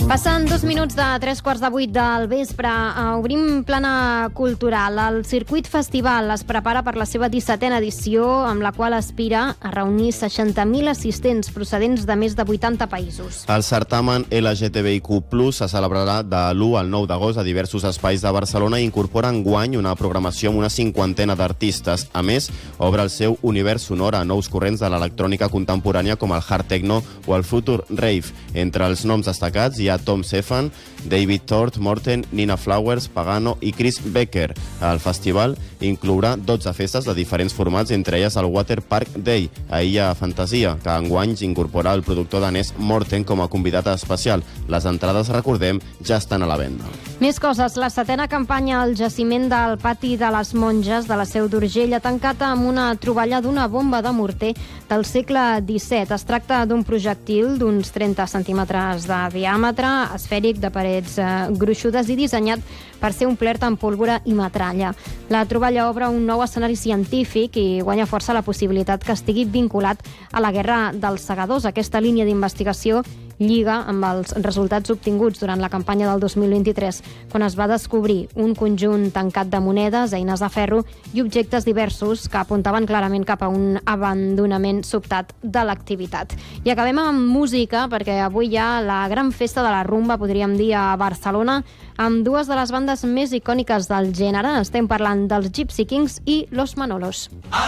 Passen 2 minuts de 3:15 del vespre. Obrim plana cultural. El Circuit Festival es prepara per la seva 17a edició, amb la qual aspira a reunir 60.000 assistents procedents de més de 80 països. El certamen LGTBIQ+ se celebrarà de l'1 al 9 d'agost a diversos espais de Barcelona i incorpora enguany una programació amb una 50ena d'artistes. A més, obre el seu univers sonor a nous corrents de l'electrònica contemporània com el hard techno o el future rave. Entre els noms destacats hi ha Tom Stefan, David Tort, Morten, Nina Flowers, Pagano i Chris Becker. El festival inclourà 12 festes de diferents formats, entre elles el Water Park Day, a Illa Fantasia, que enguany incorpora el productor danès Morten com a convidat especial. Les entrades, recordem, ja estan a la venda. Més coses. La 7a campanya al jaciment del Pati de les Monges de la Seu d'Urgell ha tancat amb una troballa d'una bomba de morter del segle XVII. Es tracta d'un projectil d'uns 30 centímetres de diàmetre, esfèric, de parets gruixudes i dissenyat per ser omplert amb pólvora i metralla. La troballa obre un nou escenari científic i guanya força la possibilitat que estigui vinculat a la Guerra dels Segadors. Aquesta línia d'investigació lliga amb els resultats obtinguts durant la campanya del 2023, quan es va descobrir un conjunt tancat de monedes, eines de ferro i objectes diversos que apuntaven clarament cap a un abandonament sobtat de l'activitat. I acabem amb música, perquè avui hi ha la gran festa de la rumba, podríem dir, a Barcelona, amb dues de les bandes més icòniques del gènere. Estem parlant dels Gypsy Kings i Los Manolos.